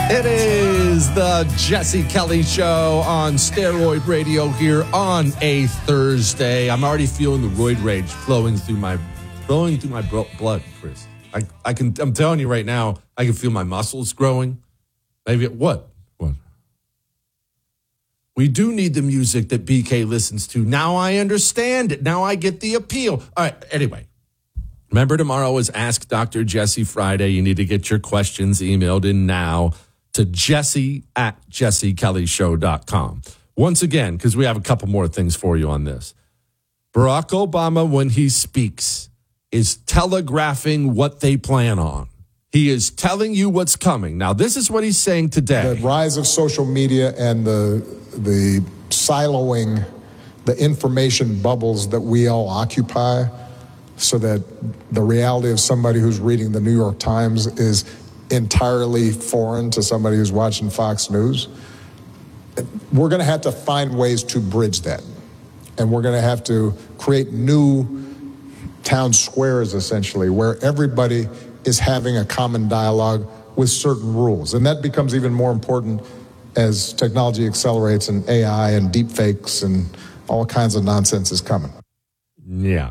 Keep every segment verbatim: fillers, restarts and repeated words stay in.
It is the Jesse Kelly Show on Steroid Radio here on a Thursday. I'm already feeling the roid rage flowing through my flowing through my blood, Chris. I, I can. I'm telling you right now, I can feel my muscles growing. Maybe it, what? What? We do need the music that B K listens to. Now I understand it. Now I get the appeal. All right. Anyway. Remember, tomorrow is Ask Doctor Jesse Friday. You need to get your questions emailed in now to Jesse at jesse kelly show dot com. Once again, because we have a couple more things for you on this. Barack Obama, when he speaks, is telegraphing what they plan on. He is telling you what's coming. Now, this is what he's saying today. The rise of social media and the the siloing, the information bubbles that we all occupy, so that the reality of somebody who's reading the New York Times is entirely foreign to somebody who's watching Fox News. We're going to have to find ways to bridge that. And we're going to have to create new town squares, essentially, where everybody is having a common dialogue with certain rules. And that becomes even more important as technology accelerates and A I and deep fakes and all kinds of nonsense is coming. Yeah.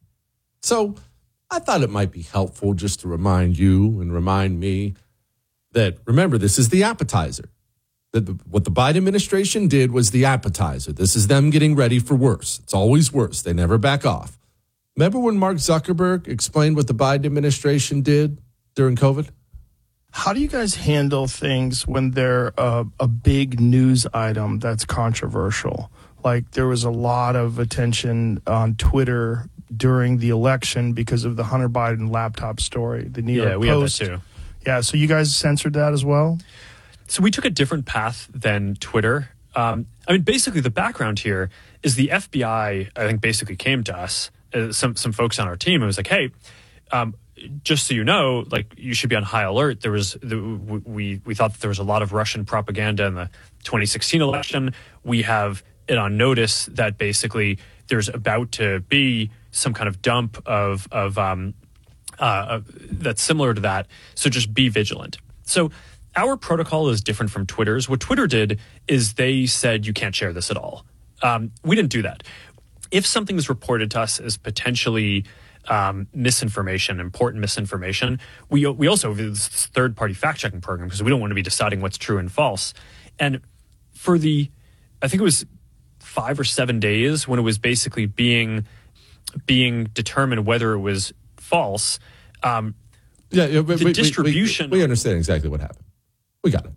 So I thought it might be helpful just to remind you and remind me that, remember, this is the appetizer. That what the Biden administration did was the appetizer. This is them getting ready for worse. It's always worse. They never back off. Remember when Mark Zuckerberg explained what the Biden administration did during COVID? How do you guys handle things when they're a, a big news item that's controversial? Like there was a lot of attention on Twitter during the election because of the Hunter Biden laptop story. The New yeah, York we Post. have that too. Yeah, so you guys censored that as well? So we took a different path than Twitter. Um, I mean, basically the background here is the F B I, I think, basically came to us, uh, some some folks on our team, and was like, hey, um, just so you know, like you should be on high alert. There was the, we we thought that there was a lot of Russian propaganda in the twenty sixteen election. We have it on notice that basically there's about to be some kind of dump of of um, uh, that's similar to that. So just be vigilant. So our protocol is different from Twitter's. What Twitter did is they said you can't share this at all. Um, we didn't do that. If something is reported to us as potentially um, misinformation, important misinformation, we we also have this third-party fact-checking program because we don't want to be deciding what's true and false. And for the, I think it was five or seven days when it was basically being being determined whether it was false. Um, yeah, yeah we, the we, distribution. We, we, we understand exactly what happened. We got it.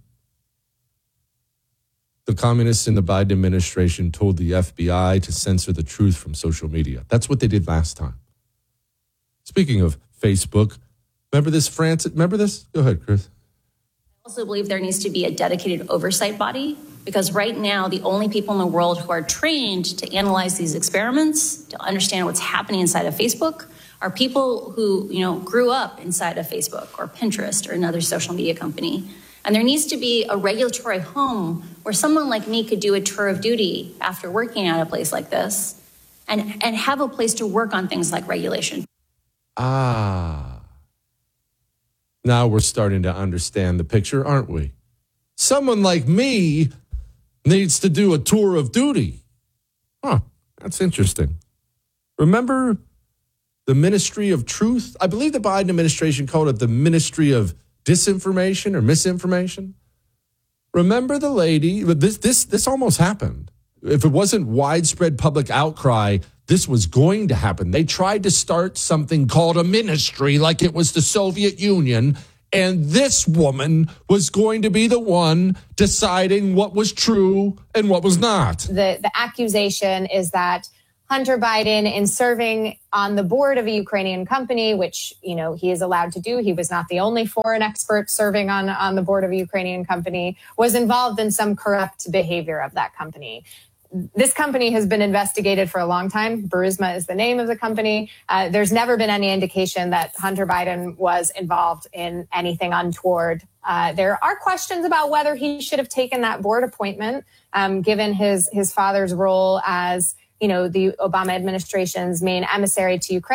The communists in the Biden administration told the F B I to censor the truth from social media. That's what they did last time. Speaking of Facebook, remember this, France? Remember this? Go ahead, Chris. I also believe there needs to be a dedicated oversight body, because right now the only people in the world who are trained to analyze these experiments, to understand what's happening inside of Facebook, are people who, you know, grew up inside of Facebook or Pinterest or another social media company. And there needs to be a regulatory home where someone like me could do a tour of duty after working at a place like this and, and have a place to work on things like regulation. Ah. Now we're starting to understand the picture, aren't we? Someone like me needs to do a tour of duty. Huh, that's interesting. Remember the Ministry of Truth? I believe the Biden administration called it the Ministry of Disinformation or Misinformation. Remember the lady? This this this almost happened. If it wasn't widespread public outcry, this was going to happen. They tried to start something called a ministry like it was the Soviet Union, and this woman was going to be the one deciding what was true and what was not. The, the accusation is that Hunter Biden, in serving on the board of a Ukrainian company, which, you know, he is allowed to do, he was not the only foreign expert serving on, on the board of a Ukrainian company, was involved in some corrupt behavior of that company. This company has been investigated for a long time. Burisma is the name of the company. Uh, there's never been any indication that Hunter Biden was involved in anything untoward. Uh, there are questions about whether he should have taken that board appointment, um, given his his father's role as, you know, the Obama administration's main emissary to Ukraine.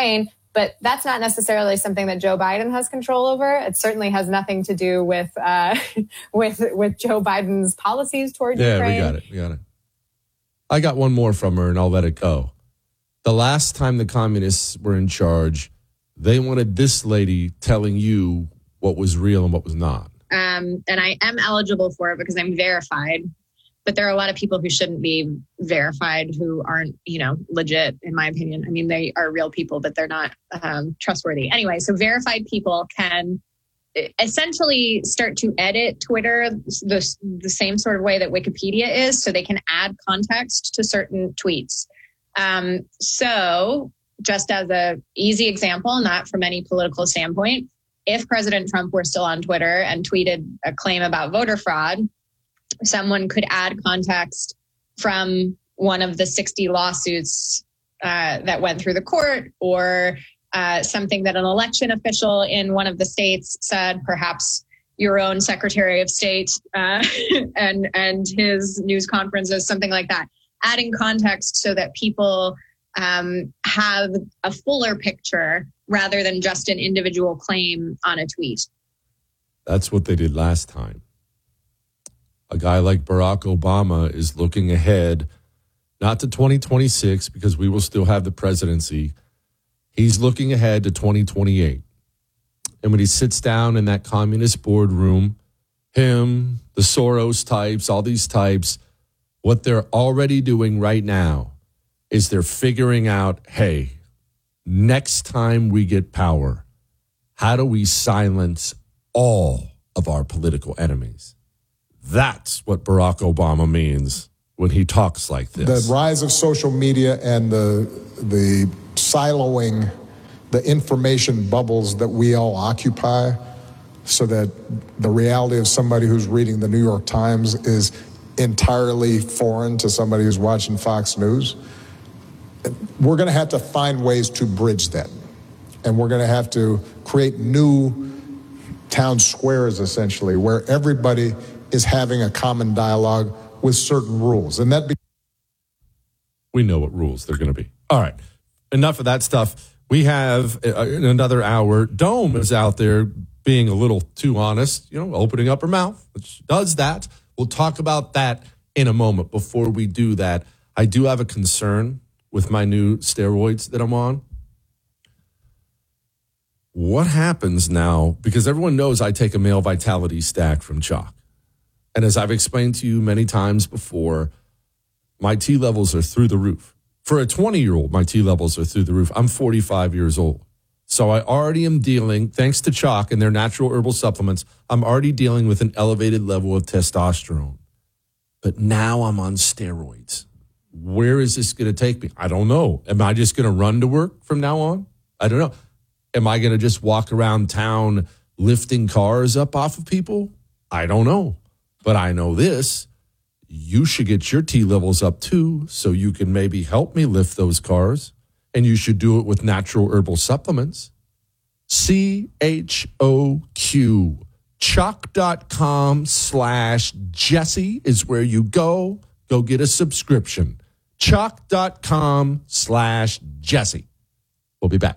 But that's not necessarily something that Joe Biden has control over. It certainly has nothing to do with uh, with with Joe Biden's policies toward yeah, Ukraine. Yeah, we got it. We got it. I got one more from her, and I'll let it go. The last time the communists were in charge, they wanted this lady telling you what was real and what was not. Um, and I am eligible for it because I'm verified. But there are a lot of people who shouldn't be verified who aren't, you know, legit, in my opinion. I mean, they are real people, but they're not um, trustworthy. Anyway, so verified people can essentially start to edit Twitter the, the same sort of way that Wikipedia is. So they can add context to certain tweets. Um, so just as a easy example, not from any political standpoint, if President Trump were still on Twitter and tweeted a claim about voter fraud, someone could add context from one of the sixty lawsuits uh, that went through the court, or uh, something that an election official in one of the states said, perhaps your own Secretary of State uh, and and his news conferences, something like that. Adding context so that people um, have a fuller picture rather than just an individual claim on a tweet. That's what they did last time. A guy like Barack Obama is looking ahead, not to twenty twenty-six, because we will still have the presidency. He's looking ahead to twenty twenty-eight. And when he sits down in that communist boardroom, him, the Soros types, all these types, what they're already doing right now is they're figuring out, hey, next time we get power, how do we silence all of our political enemies? That's what Barack Obama means when he talks like this. The rise of social media and the the siloing, the information bubbles that we all occupy, so that the reality of somebody who's reading the New York Times is entirely foreign to somebody who's watching Fox News. We're going to have to find ways to bridge that. And we're going to have to create new town squares, essentially, where everybody is having a common dialogue with certain rules. And that be- we know what rules they're going to be. All right. Enough of that stuff. We have uh, in another hour, Dome is out there being a little too honest, you know, opening up her mouth, which does that. We'll talk about that in a moment. Before we do that, I do have a concern with my new steroids that I'm on. What happens now, because everyone knows I take a male vitality stack from Chalk. And as I've explained to you many times before, my T levels are through the roof. For a twenty-year-old, my T levels are through the roof. I'm forty-five years old. So I already am dealing, thanks to Chalk and their natural herbal supplements, I'm already dealing with an elevated level of testosterone. But now I'm on steroids. Where is this going to take me? I don't know. Am I just going to run to work from now on? I don't know. Am I going to just walk around town lifting cars up off of people? I don't know. But I know this. You should get your T levels up too, so you can maybe help me lift those cars. And you should do it with natural herbal supplements. C H O Q. Chalk.com slash Jesse is where you go. Go get a subscription. Chalk.com slash Jesse. We'll be back.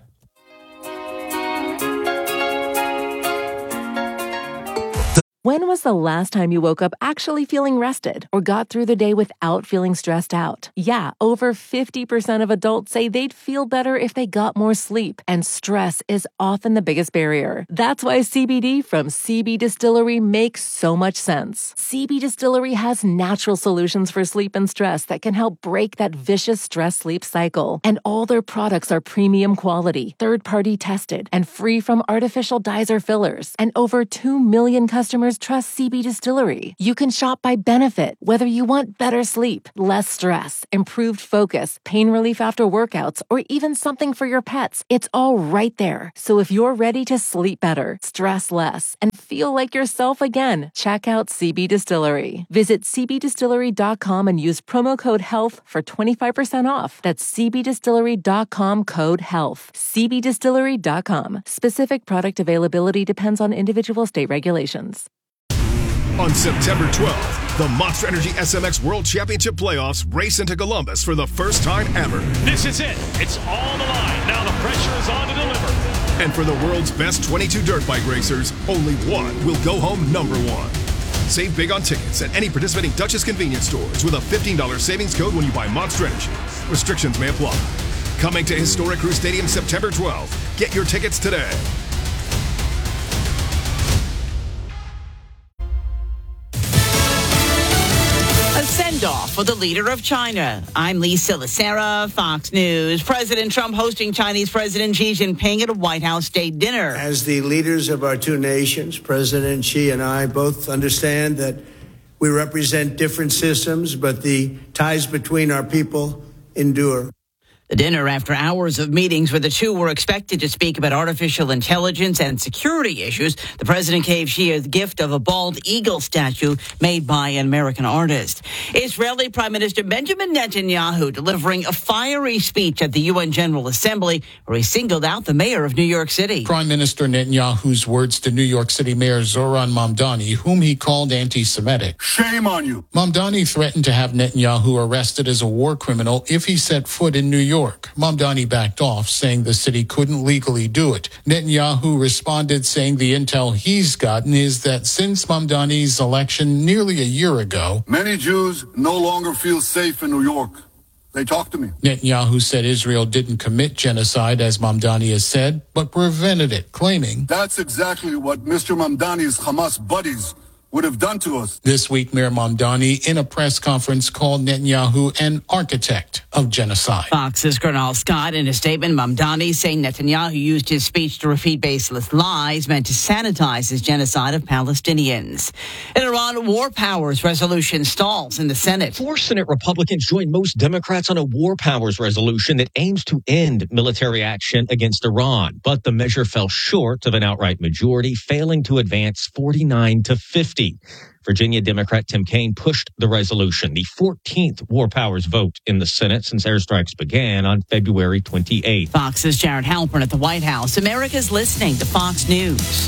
When was the last time you woke up actually feeling rested or got through the day without feeling stressed out? Yeah, over fifty percent of adults say they'd feel better if they got more sleep, and stress is often the biggest barrier. That's why C B D from C B Distillery makes so much sense. C B Distillery has natural solutions for sleep and stress that can help break that vicious stress-sleep cycle. And all their products are premium quality, third-party tested, and free from artificial dyes or fillers. And over two million customers trust C B Distillery. You can shop by benefit, whether you want better sleep, less stress, improved focus, pain relief after workouts, or even something for your pets. It's all right there. So if you're ready to sleep better, stress less, and feel like yourself again, check out C B Distillery. Visit c b distillery dot com and use promo code HEALTH for twenty-five percent off. That's c b distillery dot com code HEALTH. c b distillery dot com. Specific product availability depends on individual state regulations. On September twelfth, the Monster Energy S M X World Championship Playoffs race into Columbus for the first time ever. This is it. It's all on the line. Now the pressure is on to deliver. And for the world's best twenty-two dirt bike racers, only one will go home number one. Save big on tickets at any participating Duchess convenience stores with a fifteen dollars savings code when you buy Monster Energy. Restrictions may apply. Coming to Historic Crew Stadium September twelfth. Get your tickets today. A send-off for the leader of China. I'm Lisa Lacera, Fox News. President Trump hosting Chinese President Xi Jinping at a White House state dinner. As the leaders of our two nations, President Xi and I both understand that we represent different systems, but the ties between our people endure. The dinner after hours of meetings where the two were expected to speak about artificial intelligence and security issues. The president gave Xi a gift of a bald eagle statue made by an American artist. Israeli Prime Minister Benjamin Netanyahu delivering a fiery speech at the U N General Assembly where he singled out the mayor of New York City. Prime Minister Netanyahu's words to New York City Mayor Zoran Mamdani, whom he called anti-Semitic. Shame on you. Mamdani threatened to have Netanyahu arrested as a war criminal if he set foot in New York. Mamdani backed off, saying the city couldn't legally do it. Netanyahu responded, saying the intel he's gotten is that since Mamdani's election nearly a year ago, many Jews no longer feel safe in New York. They talk to me. Netanyahu said Israel didn't commit genocide, as Mamdani has said, but prevented it, claiming that's exactly what Mister Mamdani's Hamas buddies would have done to us. This week, Mayor Mamdani, in a press conference, called Netanyahu an architect of genocide. Fox's Colonel Scott, in a statement, Mamdani saying Netanyahu used his speech to repeat baseless lies meant to sanitize his genocide of Palestinians. In Iran, war powers resolution stalls in the Senate. Four Senate Republicans joined most Democrats on a war powers resolution that aims to end military action against Iran. But the measure fell short of an outright majority, failing to advance forty-nine to fifty. Virginia Democrat Tim Kaine pushed the resolution, the fourteenth war powers vote in the Senate since airstrikes began on February twenty-eighth. Fox's Jared Halpern at the White House. America's listening to Fox News.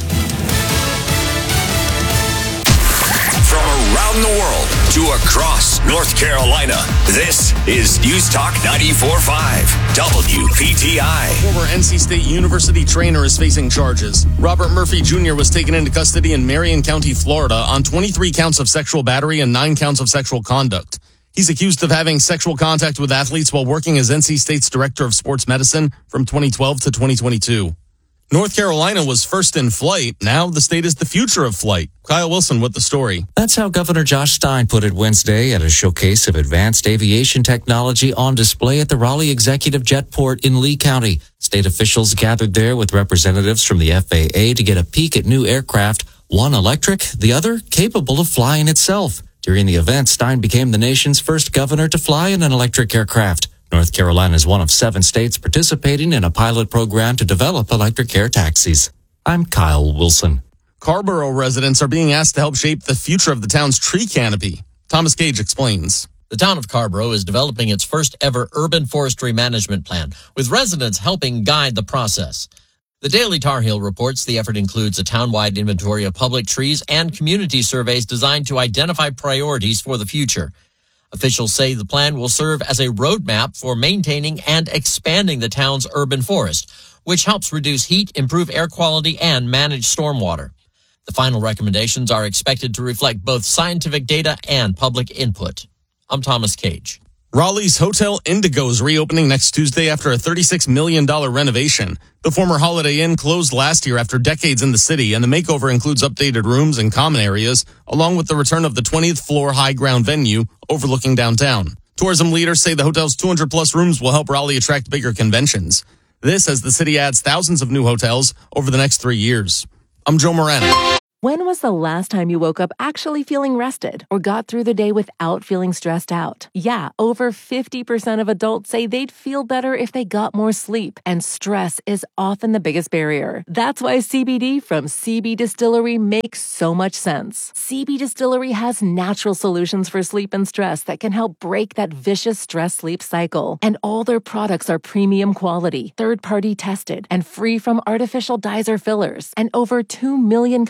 From around the world to across North Carolina, this is News Talk ninety-four point five, W P T I. Former N C State University trainer is facing charges. Robert Murphy Junior was taken into custody in Marion County, Florida, on twenty-three counts of sexual battery and nine counts of sexual conduct. He's accused of having sexual contact with athletes while working as N C State's director of sports medicine from twenty twelve to twenty twenty-two. North Carolina was first in flight. Now the state is the future of flight. Kyle Wilson with the story. That's how Governor Josh Stein put it Wednesday at a showcase of advanced aviation technology on display at the Raleigh Executive Jetport in Lee County. State officials gathered there with representatives from the F A A to get a peek at new aircraft, one electric, the other capable of flying itself. During the event, Stein became the nation's first governor to fly in an electric aircraft. North Carolina is one of seven states participating in a pilot program to develop electric air taxis. I'm Kyle Wilson. Carrboro residents are being asked to help shape the future of the town's tree canopy. Thomas Gage explains. The town of Carrboro is developing its first ever urban forestry management plan, with residents helping guide the process. The Daily Tar Heel reports the effort includes a town-wide inventory of public trees and community surveys designed to identify priorities for the future. Officials say the plan will serve as a roadmap for maintaining and expanding the town's urban forest, which helps reduce heat, improve air quality, and manage stormwater. The final recommendations are expected to reflect both scientific data and public input. I'm Thomas Cage. Raleigh's Hotel Indigo is reopening next Tuesday after a thirty-six million dollars renovation. The former Holiday Inn closed last year after decades in the city, and the makeover includes updated rooms and common areas, along with the return of the twentieth floor high ground venue overlooking downtown. Tourism leaders say the hotel's two hundred plus rooms will help Raleigh attract bigger conventions. This as the city adds thousands of new hotels over the next three years. I'm Joe Moreno. When was the last time you woke up actually feeling rested or got through the day without feeling stressed out? Yeah, over fifty percent of adults say they'd feel better if they got more sleep, and stress is often the biggest barrier. That's why C B D from C B Distillery makes so much sense. C B Distillery has natural solutions for sleep and stress that can help break that vicious stress-sleep cycle. And all their products are premium quality, third-party tested, and free from artificial dyes or fillers. And over two million customers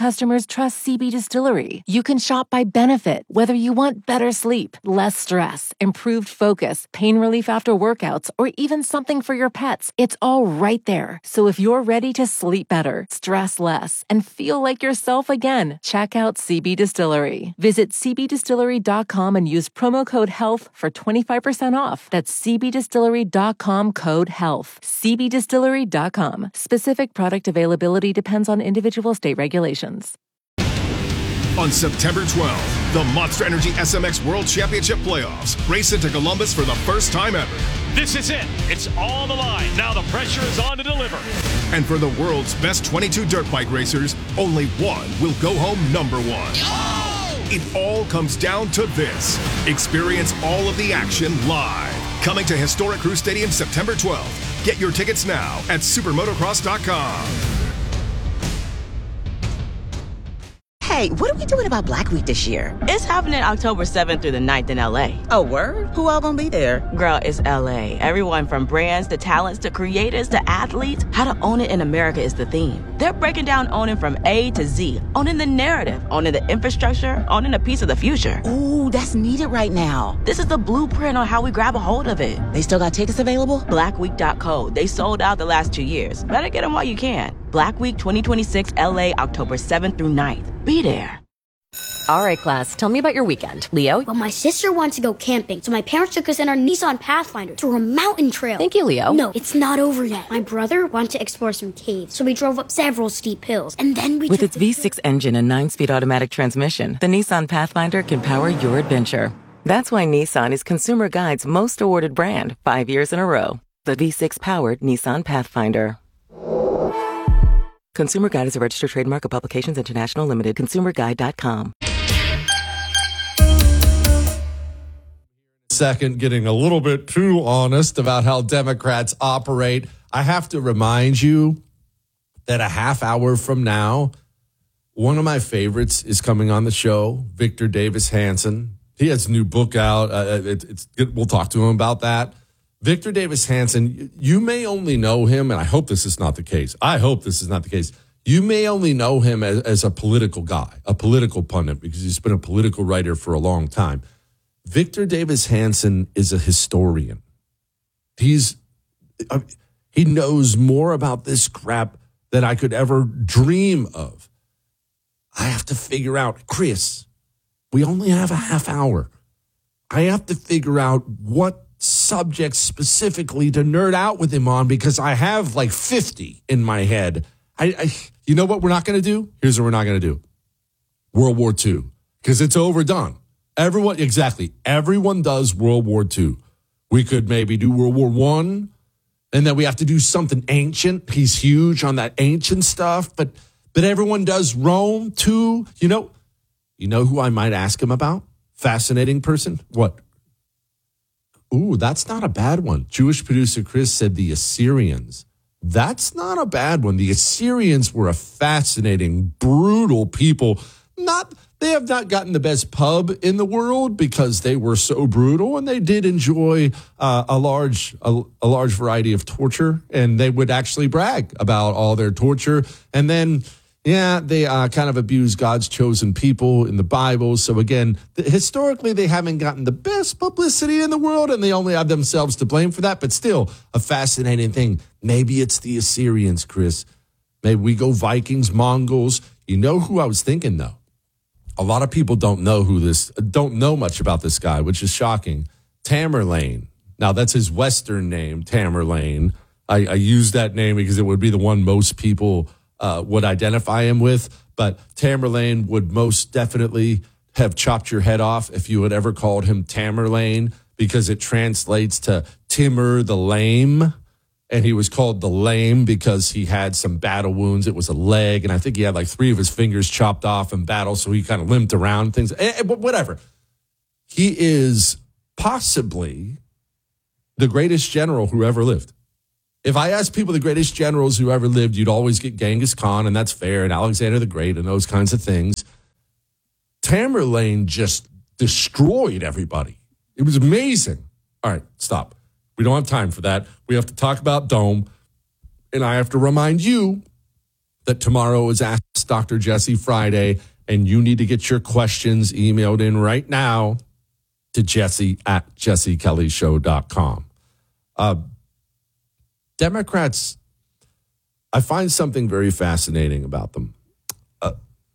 customers trust C B Distillery. You can shop by benefit, whether you want better sleep, less stress, improved focus, pain relief after workouts, or even something for your pets. It's all right there. So if you're ready to sleep better, stress less, and feel like yourself again, check out C B Distillery. Visit c b distillery dot com and use promo code HEALTH for twenty-five percent off. That's c b distillery dot com code HEALTH. c b distillery dot com. Specific product availability depends on individual state regulations. On September twelfth, the Monster Energy S M X World Championship Playoffs race into Columbus for the first time ever. This is it. It's all on the line. Now the pressure is on to deliver. And for the world's best twenty-two dirt bike racers, only one will go home number one. Oh! It all comes down to this. Experience all of the action live. Coming to historic Crew Stadium September twelfth. Get your tickets now at supermotocross dot com. Hey, what are we doing about Black Week this year? It's happening October seventh through the ninth in L A. Oh, word? Who all gonna be there? Girl, it's L A. Everyone from brands to talents to creators to athletes. How to own it in America is the theme. They're breaking down owning from A to Z. Owning the narrative, owning the infrastructure, owning a piece of the future. Ooh, that's needed right now. This is the blueprint on how we grab a hold of it. They still got tickets available? black week dot co. They sold out the last two years. Better get them while you can. Black Week twenty twenty-six L A, October seventh through ninth. Be there. All right, class, tell me about your weekend. Leo? Well, my sister wanted to go camping, so my parents took us in our Nissan Pathfinder to a mountain trail. Thank you, Leo. No, it's not over yet. My brother wanted to explore some caves, so we drove up several steep hills, and then we With took its V six engine and nine-speed automatic transmission, the Nissan Pathfinder can power your adventure. That's why Nissan is Consumer Guide's most awarded brand five years in a row. The V six-powered Nissan Pathfinder. Consumer Guide is a registered trademark of Publications International Limited. consumer guide dot com. Second, getting a little bit too honest about how Democrats operate. I have to remind you that a half hour from now, one of my favorites is coming on the show, Victor Davis Hanson. He has a new book out. Uh, it, it's We'll talk to him about that. Victor Davis Hanson, you may only know him, and I hope this is not the case. I hope this is not the case. You may only know him as, as a political guy, a political pundit, because he's been a political writer for a long time. Victor Davis Hanson is a historian. He's uh, he knows more about this crap than I could ever dream of. I have to figure out, Chris, we only have a half hour. I have to figure out what subjects specifically to nerd out with him on, because I have like fifty in my head. I, I you know what we're not going to do? Here's what we're not going to do. World War Two, because it's overdone. Everyone, exactly. Everyone does World War Two. We could maybe do World War One, and then we have to do something ancient. He's huge on that ancient stuff, but but everyone does Rome too. You know, you know who I might ask him about? Fascinating person. What? Ooh, that's not a bad one. Jewish producer Chris said the Assyrians. That's not a bad one. The Assyrians were a fascinating, brutal people. Not they have not gotten the best pub in the world because they were so brutal, and they did enjoy uh, a large a, a large variety of torture, and they would actually brag about all their torture. And then, yeah, they uh, kind of abuse God's chosen people in the Bible. So again, th- historically, they haven't gotten the best publicity in the world, and they only have themselves to blame for that. But still, a fascinating thing. Maybe it's the Assyrians, Chris. Maybe we go Vikings, Mongols. You know who I was thinking, though? A lot of people don't know who this, don't know much about this guy, which is shocking. Tamerlane. Now, that's his Western name, Tamerlane. I, I use that name because it would be the one most people uh, would identify him with. But Tamerlane would most definitely have chopped your head off if you had ever called him Tamerlane, because it translates to Timur the Lame. And he was called the Lame because he had some battle wounds. It was a leg, and I think he had like three of his fingers chopped off in battle, so he kind of limped around things. But whatever. He is possibly the greatest general who ever lived. If I asked people the greatest generals who ever lived, you'd always get Genghis Khan, and that's fair, and Alexander the Great, and those kinds of things. Tamerlane just destroyed everybody. It was amazing. All right, stop. We don't have time for that. We have to talk about Dome. And I have to remind you that tomorrow is Ask Doctor Jesse Friday, and you need to get your questions emailed in right now to Jesse at jesse kelly show dot com. Uh, Democrats, I find something very fascinating about them. Uh,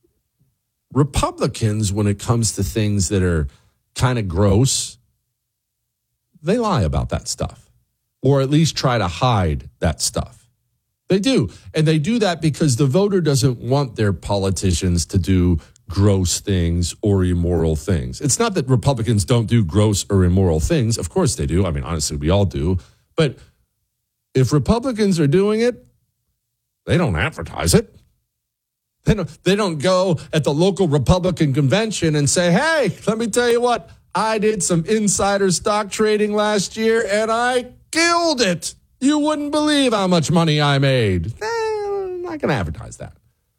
Republicans, when it comes to things that are kind of gross, they lie about that stuff, or at least try to hide that stuff. They do. And they do that because the voter doesn't want their politicians to do gross things or immoral things. It's not that Republicans don't do gross or immoral things. Of course they do. I mean, honestly, we all do. But if Republicans are doing it, they don't advertise it. They don't, they don't go at the local Republican convention and say, hey, let me tell you what, I did some insider stock trading last year and I killed it. You wouldn't believe how much money I made. Eh, I'm not going to advertise that.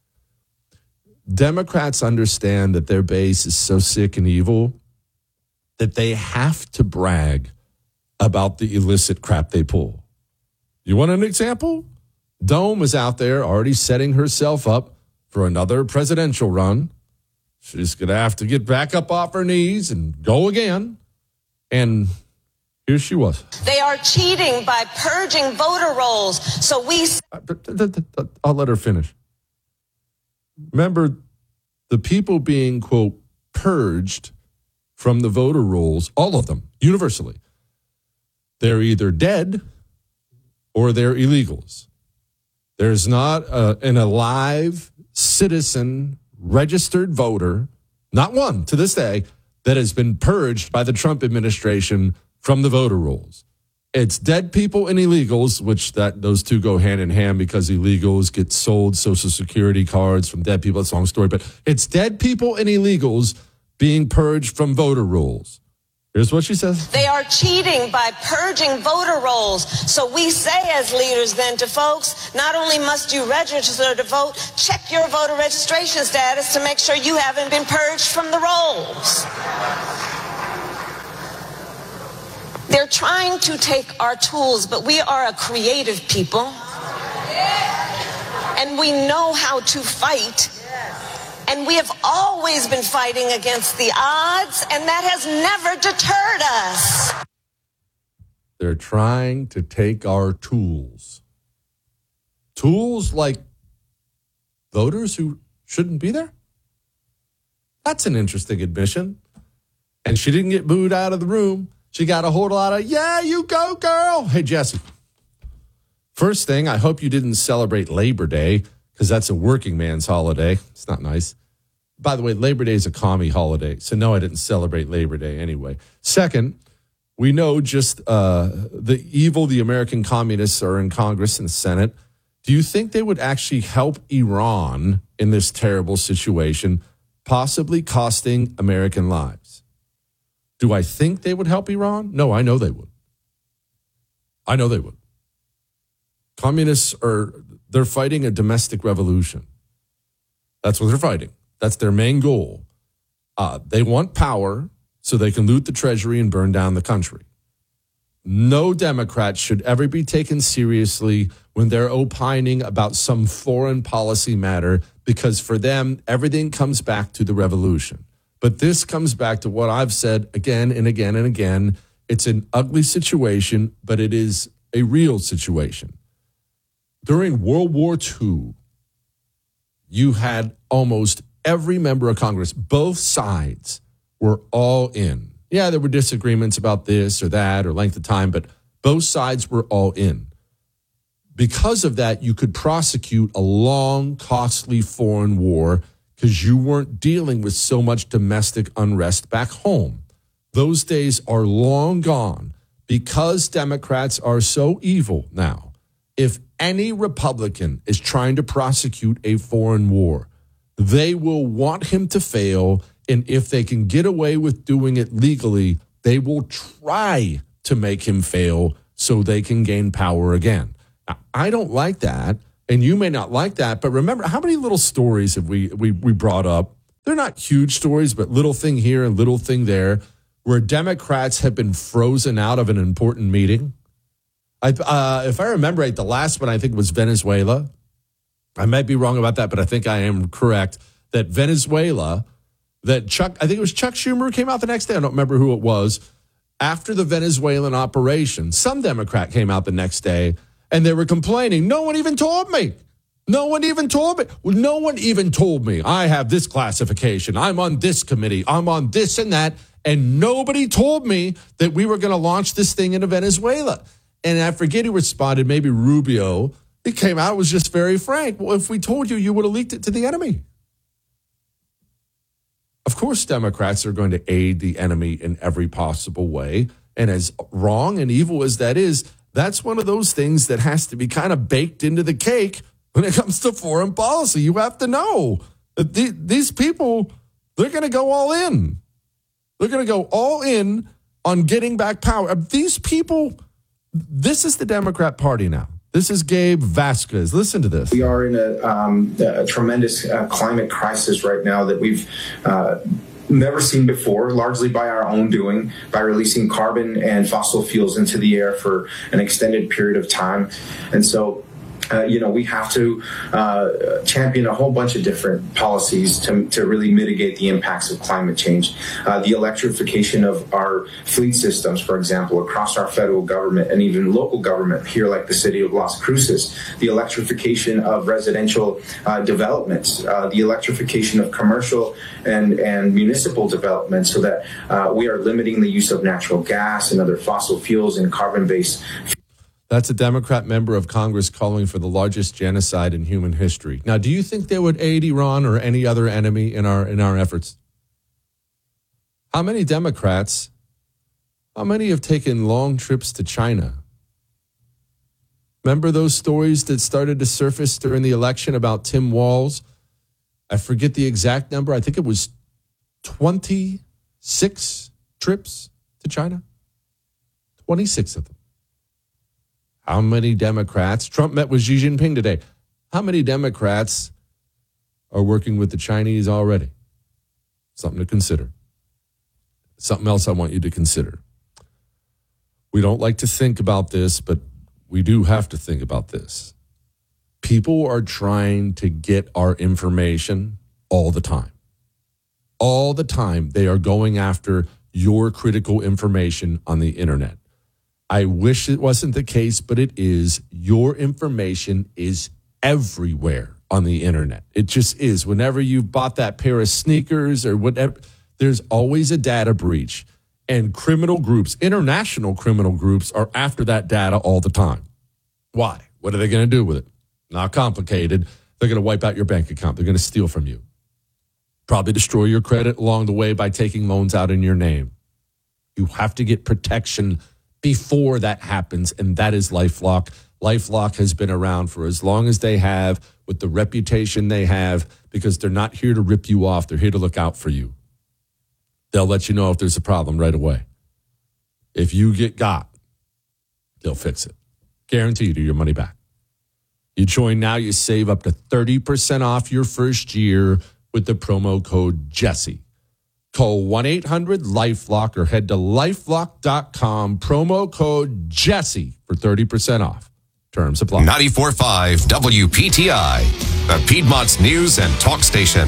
Democrats understand that their base is so sick and evil that they have to brag about the illicit crap they pull. You want an example? Dome is out there already setting herself up for another presidential run. She's going to have to get back up off her knees and go again. And here she was. They are cheating by purging voter rolls. So we... I'll let her finish. Remember, the people being, quote, purged from the voter rolls, all of them, universally, they're either dead or they're illegals. There's not a, an alive citizen registered voter, not one to this day, that has been purged by the Trump administration from the voter rolls. It's dead people and illegals, which that those two go hand in hand because illegals get sold Social Security cards from dead people. That's a long story, but it's dead people and illegals being purged from voter rolls. Here's what she says. They are cheating by purging voter rolls. So we say as leaders then to folks, not only must you register to vote, check your voter registration status to make sure you haven't been purged from the rolls. They're trying to take our tools, but we are a creative people. And we know how to fight. And we have always been fighting against the odds, and that has never deterred us. They're trying to take our tools. Tools like voters who shouldn't be there? That's an interesting admission. And she didn't get booed out of the room. She got a whole lot of, yeah, you go, girl. Hey, Jesse. First thing, I hope you didn't celebrate Labor Day because that's a working man's holiday. It's not nice. By the way, Labor Day is a commie holiday. So, no, I didn't celebrate Labor Day anyway. Second, we know just uh, the evil the American communists are in Congress and the Senate. Do you think they would actually help Iran in this terrible situation, possibly costing American lives? Do I think they would help Iran? No, I know they would. I know they would. Communists are, they're fighting a domestic revolution. That's what they're fighting. That's their main goal. Uh, they want power so they can loot the treasury and burn down the country. No Democrat should ever be taken seriously when they're opining about some foreign policy matter because for them, everything comes back to the revolution. But this comes back to what I've said again and again and again. It's an ugly situation, but it is a real situation. During World War Two, you had almost every member of Congress, both sides were all in. Yeah, there were disagreements about this or that or length of time, but both sides were all in. Because of that, you could prosecute a long, costly foreign war because you weren't dealing with so much domestic unrest back home. Those days are long gone because Democrats are so evil now. If any Republican is trying to prosecute a foreign war, they will want him to fail, and if they can get away with doing it legally, they will try to make him fail so they can gain power again. Now, I don't like that, and you may not like that, but remember, how many little stories have we, we, we brought up? They're not huge stories, but little thing here and little thing there, where Democrats have been frozen out of an important meeting. I, uh, if I remember right, the last one I think was Venezuela. I might be wrong about that, but I think I am correct that Venezuela, that Chuck, I think it was Chuck Schumer came out the next day. I don't remember who it was. After the Venezuelan operation, some Democrat came out the next day and they were complaining. No one even told me. No one even told me. Well, no one even told me. I have this classification. I'm on this committee. I'm on this and that. And nobody told me that we were going to launch this thing into Venezuela. And I forget who responded, maybe Rubio. He came out, was just very frank. Well, if we told you, you would have leaked it to the enemy. Of course, Democrats are going to aid the enemy in every possible way. And as wrong and evil as that is, that's one of those things that has to be kind of baked into the cake when it comes to foreign policy. You have to know that the, these people, they're going to go all in. They're going to go all in on getting back power. These people, this is the Democrat Party now. This is Gabe Vasquez. Listen to this. We are in a, um, a tremendous uh, climate crisis right now that we've uh, never seen before, largely by our own doing, by releasing carbon and fossil fuels into the air for an extended period of time. And so, Uh, you know, we have to uh, champion a whole bunch of different policies to, to really mitigate the impacts of climate change. Uh, the electrification of our fleet systems, for example, across our federal government and even local government here, like the city of Las Cruces. The electrification of residential uh, developments, uh, the electrification of commercial and, and municipal developments, so that uh, we are limiting the use of natural gas and other fossil fuels and carbon-based. That's a Democrat member of Congress calling for the largest genocide in human history. Now, do you think they would aid Iran or any other enemy in our in our efforts? How many Democrats, how many have taken long trips to China? Remember those stories that started to surface during the election about Tim Walz? I forget the exact number. I think it was twenty-six trips to China. twenty-six of them. How many Democrats? Trump met with Xi Jinping today. How many Democrats are working with the Chinese already? Something to consider. Something else I want you to consider. We don't like to think about this, but we do have to think about this. People are trying to get our information all the time. All the time, they are going after your critical information on the internet. I wish it wasn't the case, but it is. Your information is everywhere on the internet. It just is. Whenever you've bought that pair of sneakers or whatever, there's always a data breach. And criminal groups, international criminal groups, are after that data all the time. Why? What are they going to do with it? Not complicated. They're going to wipe out your bank account. They're going to steal from you. Probably destroy your credit along the way by taking loans out in your name. You have to get protection before that happens, and that is LifeLock. LifeLock has been around for as long as they have, with the reputation they have, because they're not here to rip you off. They're here to look out for you. They'll let you know if there's a problem right away. If you get got, they'll fix it. Guaranteed you your money back. You join now, you save up to thirty percent off your first year with the promo code Jesse. Call one eight hundred LifeLock or head to lifelock dot com. Promo code Jesse for thirty percent off. Terms apply. ninety-four point five W P T I, the Piedmont's news and talk station.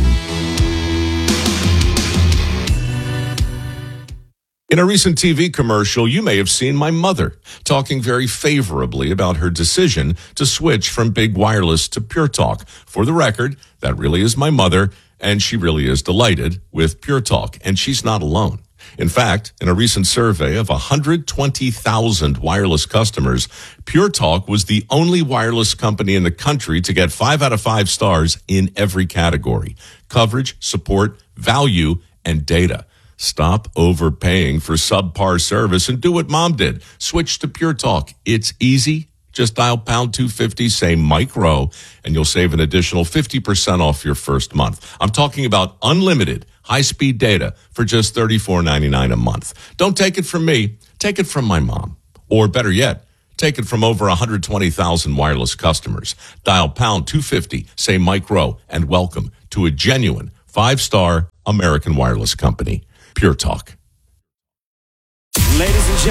In a recent T V commercial, you may have seen my mother talking very favorably about her decision to switch from Big Wireless to Pure Talk. For the record, that really is my mother, and she really is delighted with Pure Talk, and she's not alone. In fact, in a recent survey of one hundred twenty thousand wireless customers, Pure Talk was the only wireless company in the country to get five out of five stars in every category: coverage, support, value, and data. Stop overpaying for subpar service and do what Mom did. Switch to Pure Talk. It's easy. Just dial pound two fifty, say Mike Rowe, and you'll save an additional fifty percent off your first month. I'm talking about unlimited high-speed data for just thirty-four ninety-nine a month. Don't take it from me. Take it from my mom. Or better yet, take it from over one hundred twenty thousand wireless customers. Dial pound two fifty, say Mike Rowe, and welcome to a genuine five-star American wireless company. Pure Talk. Ladies and gentlemen.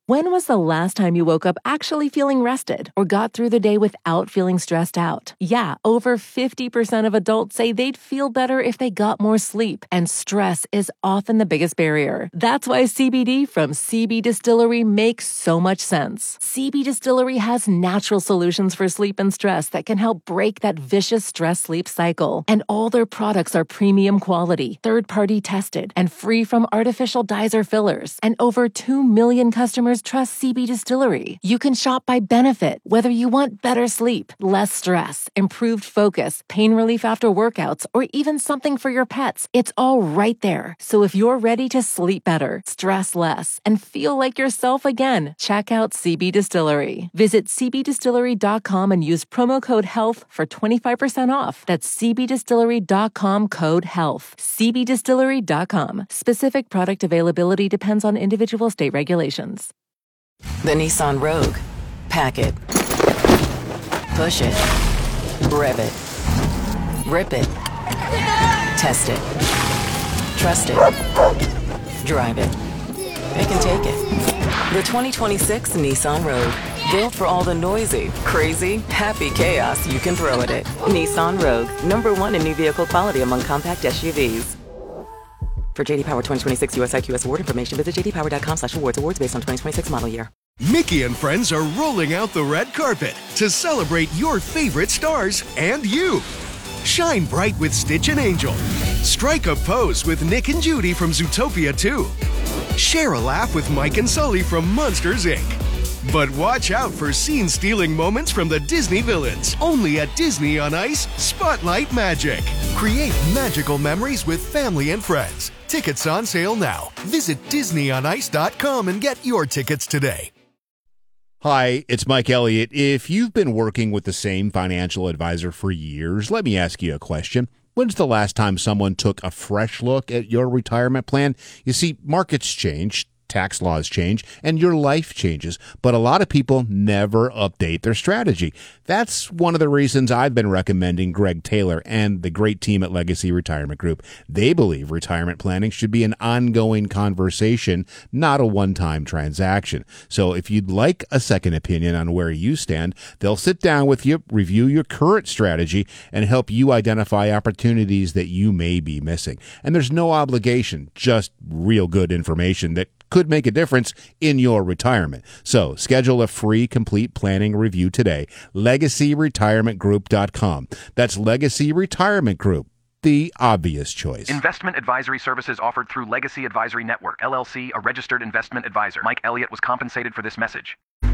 When was the last time you woke up actually feeling rested or got through the day without feeling stressed out? Yeah, over fifty percent of adults say they'd feel better if they got more sleep, and stress is often the biggest barrier. That's why C B D from C B Distillery makes so much sense. C B Distillery has natural solutions for sleep and stress that can help break that vicious stress-sleep cycle. And all their products are premium quality, third-party tested, and free from artificial dyes or fillers. And over two million customers trust C B Distillery. You can shop by benefit, whether you want better sleep, less stress, improved focus, pain relief after workouts, or even something for your pets. It's all right there. So if you're ready to sleep better, stress less, and feel like yourself again, check out C B Distillery. Visit c b distillery dot com and use promo code HEALTH for twenty-five percent off. That's c b distillery dot com code HEALTH. c b distillery dot com. Specific product availability depends on individual state regulations. The Nissan Rogue. Pack it. Push it. Rev it. Rip it. Test it. Trust it. Drive it. It can take it. The twenty twenty-six Nissan Rogue. Built for all the noisy, crazy, happy chaos you can throw at it. Nissan Rogue. Number one in new vehicle quality among compact S U Vs. For J D Power twenty twenty-six U S I Q S award information, visit j d power dot com slash awards. Awards based on twenty twenty-six model year. Mickey and friends are rolling out the red carpet to celebrate your favorite stars and you. Shine bright with Stitch and Angel. Strike a pose with Nick and Judy from Zootopia two. Share a laugh with Mike and Sully from Monsters, Incorporated. But watch out for scene-stealing moments from the Disney villains. Only at Disney on Ice, Spotlight Magic. Create magical memories with family and friends. Tickets on sale now. Visit disney on ice dot com and get your tickets today. Hi, it's Mike Elliott. If you've been working with the same financial advisor for years, let me ask you a question. When's the last time someone took a fresh look at your retirement plan? You see, markets change, tax laws change, and your life changes, but a lot of people never update their strategy. That's one of the reasons I've been recommending Greg Taylor and the great team at Legacy Retirement Group. They believe retirement planning should be an ongoing conversation, not a one-time transaction. So if you'd like a second opinion on where you stand, they'll sit down with you, review your current strategy, and help you identify opportunities that you may be missing. And there's no obligation, just real good information that could make a difference in your retirement. So schedule a free complete planning review today. legacy retirement group dot com. That's Legacy Retirement Group, the obvious choice. Investment advisory services offered through Legacy Advisory Network, L L C, a registered investment advisor. Mike Elliott was compensated for this message.